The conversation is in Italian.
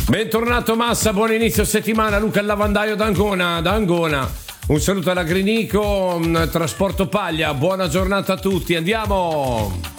Bentornato Massa, buon inizio settimana. Luca il lavandaio d'Angona. Un saluto alla Grinico, Trasporto Paglia, buona giornata a tutti, andiamo!